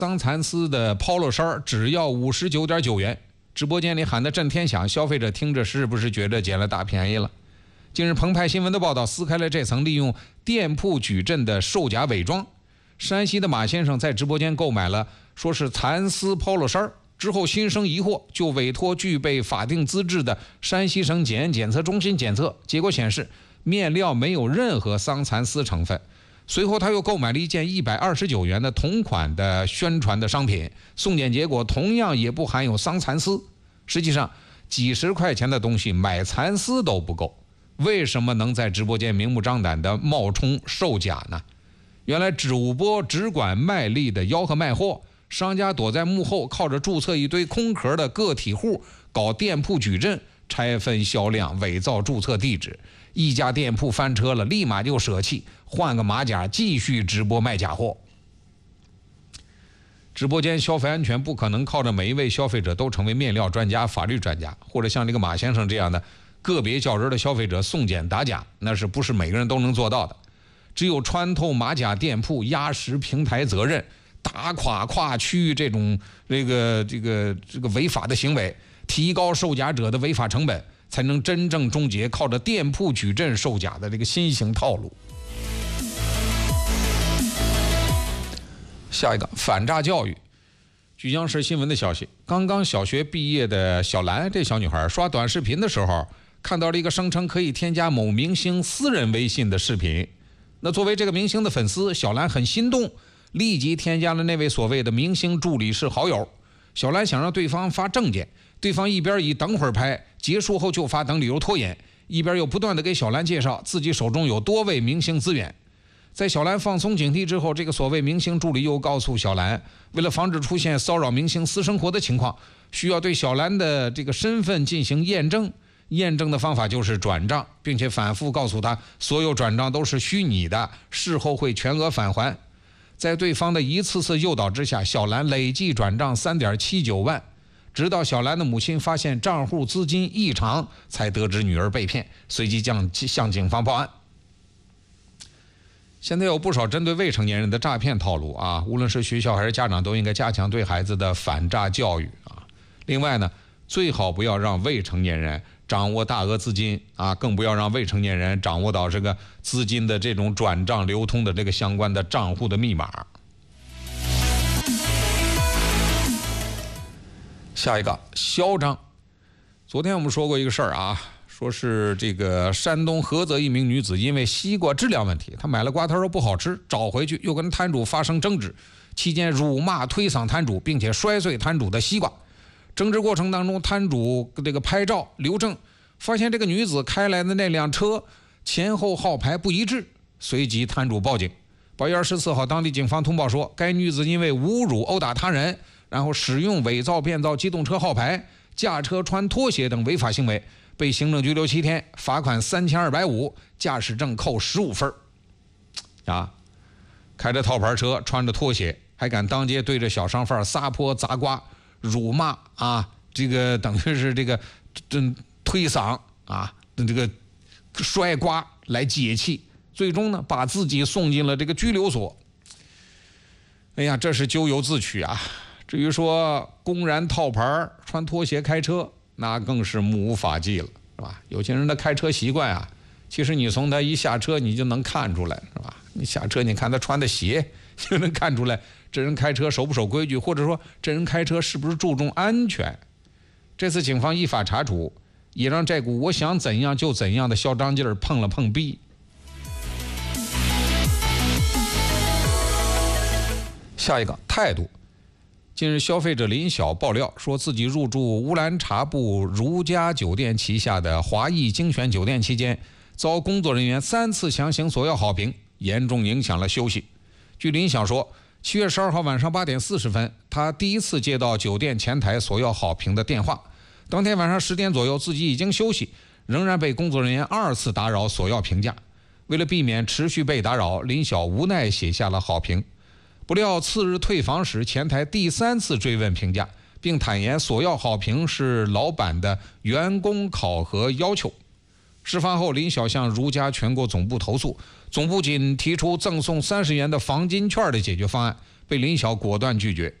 桑蚕丝的 polo 衫只要59.9元，直播间里喊得震天响，消费者听着是不是觉得捡了大便宜了？近日澎湃新闻的报道撕开了这层利用店铺矩阵的售假伪装。山西的马先生在直播间购买了说是蚕丝 polo 衫，之后心生疑惑，就委托具备法定资质的山西省检验检测中心检测，结果显示面料没有任何桑蚕丝成分。随后他又购买了一件129元的同款的宣传的商品，送检结果同样也不含有桑蚕丝。实际上几十块钱的东西买蚕丝都不够，为什么能在直播间明目张胆的冒充售假呢？原来主播只管卖力的吆喝卖货，商家躲在幕后靠着注册一堆空壳的个体户搞店铺矩阵，拆分销量，伪造注册地址。一家店铺翻车了，立马就舍弃，换个马甲继续直播卖假货。直播间消费安全不可能靠着每一位消费者都成为面料专家、法律专家，或者像这个马先生这样的个别较真的消费者送检打假，那是不是每个人都能做到的？只有穿透马甲店铺，压实平台责任，打垮跨区这种这个违法的行为，提高售假者的违法成本，才能真正终结靠着店铺矩阵售假的这个新型套路。下一个反诈教育。据央视新闻的消息，刚刚小学毕业的小兰这小女孩刷短视频的时候，看到了一个声称可以添加某明星私人微信的视频。那作为这个明星的粉丝，小兰很心动，立即添加了那位所谓的明星助理是好友。小兰想让对方发证件，对方一边以等会儿拍，结束后就发等理由拖延，一边又不断地给小兰介绍自己手中有多位明星资源。在小兰放松警惕之后，这个所谓明星助理又告诉小兰，为了防止出现骚扰明星私生活的情况，需要对小兰的这个身份进行验证。验证的方法就是转账，并且反复告诉她所有转账都是虚拟的，事后会全额返还。在对方的一次次诱导之下，小兰累计转账3.79万，直到小兰的母亲发现账户资金异常，才得知女儿被骗，随即向警方报案。现在有不少针对未成年人的诈骗套路啊，无论是学校还是家长都应该加强对孩子的反诈教育啊。另外呢，最好不要让未成年人掌握大额资金啊，更不要让未成年人掌握到这个资金的这种转账流通的这个相关的账户的密码。下一个嚣张。昨天我们说过一个事儿啊，说是这个山东菏泽一名女子因为西瓜质量问题，她买了瓜，她说不好吃，找回去又跟摊主发生争执，期间辱骂推搡摊主，并且摔碎摊主的西瓜。争执过程当中，摊主这个拍照留证，发现这个女子开来的那辆车前后号牌不一致，随即摊主报警。8月24号，当地警方通报说，该女子因为侮辱、殴打他人，然后使用伪造、变造机动车号牌、驾车穿拖鞋等违法行为，被行政拘留7天，罚款3250，驾驶证扣15分。啊，开着套牌车，穿着拖鞋，还敢当街对着小商贩撒泼砸瓜、辱骂啊，这个等于是这个推搡啊，这个摔瓜来解气，最终呢把自己送进了这个拘留所。哎呀，这是咎由自取啊！至于说公然套牌、穿拖鞋开车，那更是目无法纪了，是吧？有些人的开车习惯啊，其实你从他一下车你就能看出来，是吧？你下车你看他穿的鞋，就能看出来这人开车守不守规矩，或者说这人开车是不是注重安全。这次警方依法查处，也让这股我想怎样就怎样的嚣张劲儿碰了碰壁。下一个态度。近日，消费者林晓爆料说自己入住乌兰察布如家酒店旗下的华裔精选酒店期间，遭工作人员3次强行索要好评，严重影响了休息。据林晓说，7月12号晚上8点40分，他第一次接到酒店前台索要好评的电话。当天晚上10点左右，自己已经休息，仍然被工作人员2次打扰索要评价。为了避免持续被打扰，林晓无奈写下了好评。不料次日退房时，前台第3次追问评价，并坦言索要好评是老板的员工考核要求。事发后，林晓向如家全国总部投诉，总部仅提出赠送30元的房金券的解决方案， 被林晓果断拒绝。